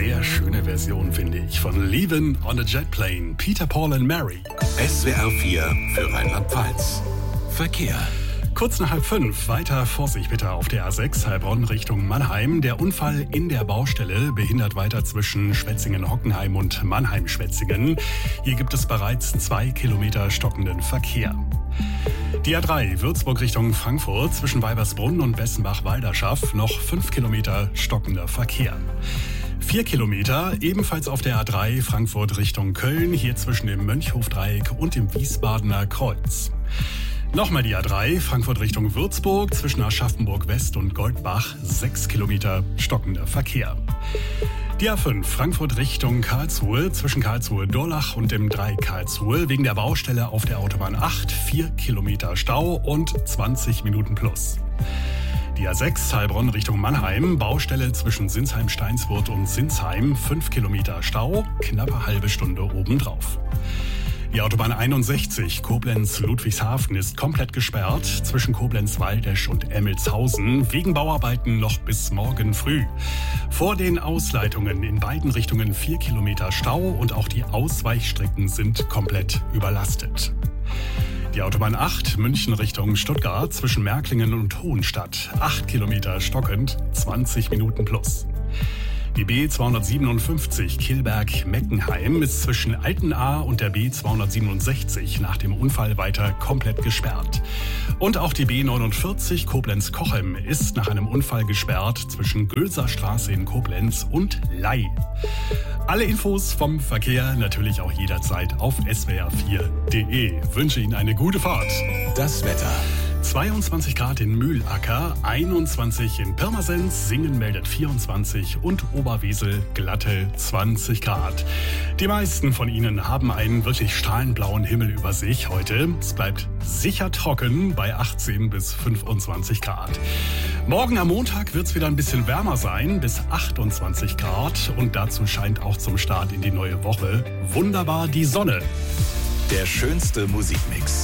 sehr schöne Version, finde ich, von Leavin' on a Jet Plane, Peter, Paul and Mary. SWR 4 für Rheinland-Pfalz. Verkehr. Kurz nach 4:30, weiter Vorsicht bitte auf der A6 Heilbronn Richtung Mannheim. Der Unfall in der Baustelle behindert weiter zwischen Schwetzingen-Hockenheim und Mannheim-Schwetzingen. Hier gibt es bereits 2 Kilometer stockenden Verkehr. Die A3 Würzburg Richtung Frankfurt zwischen Weibersbrunn und Bessenbach-Walderschaff noch 5 Kilometer stockender Verkehr. 4 Kilometer ebenfalls auf der A3 Frankfurt Richtung Köln, hier zwischen dem Mönchhofdreieck und dem Wiesbadener Kreuz. Nochmal die A3 Frankfurt Richtung Würzburg zwischen Aschaffenburg West und Goldbach, 6 Kilometer stockender Verkehr. Die A5 Frankfurt Richtung Karlsruhe zwischen Karlsruhe-Durlach und dem Dreieck Karlsruhe wegen der Baustelle auf der Autobahn 8, 4 Kilometer Stau und 20 Minuten plus. Die A6 Heilbronn Richtung Mannheim, Baustelle zwischen Sinsheim-Steinswurth und Sinsheim, 5 Kilometer Stau, knappe halbe Stunde obendrauf. Die Autobahn 61 Koblenz-Ludwigshafen ist komplett gesperrt zwischen Koblenz-Waldesch und Emmelshausen wegen Bauarbeiten noch bis morgen früh. Vor den Ausleitungen in beiden Richtungen 4 Kilometer Stau und auch die Ausweichstrecken sind komplett überlastet. Die Autobahn 8 München Richtung Stuttgart zwischen Märklingen und Hohenstadt, 8 Kilometer stockend, 20 Minuten plus. Die B257 Kilberg-Meckenheim ist zwischen Altenahr und der B267 nach dem Unfall weiter komplett gesperrt. Und auch die B49 Koblenz-Kochem ist nach einem Unfall gesperrt zwischen Gülser Straße in Koblenz und Ley. Alle Infos vom Verkehr natürlich auch jederzeit auf swr4.de. Wünsche Ihnen eine gute Fahrt. Das Wetter. 22 Grad in Mühlacker, 21 in Pirmasens, Singen meldet 24 und Oberwesel glatte 20 Grad. Die meisten von Ihnen haben einen wirklich strahlenblauen Himmel über sich heute. Es bleibt sicher trocken bei 18 bis 25 Grad. Morgen am Montag wird es wieder ein bisschen wärmer sein, bis 28 Grad. Und dazu scheint auch zum Start in die neue Woche wunderbar die Sonne. Der schönste Musikmix.